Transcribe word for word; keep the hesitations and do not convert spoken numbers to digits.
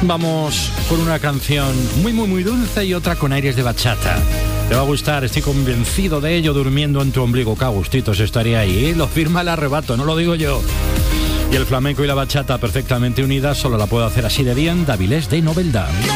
Vamos con una canción muy, muy, muy dulce y otra con aires de bachata. Te va a gustar, estoy convencido de ello. Durmiendo en tu ombligo, qué agustitos estaría ahí, ¿eh? Lo firma El Arrebato, no lo digo yo. Y el flamenco y la bachata perfectamente unidas solo la puedo hacer así de bien Davilés de Novelda.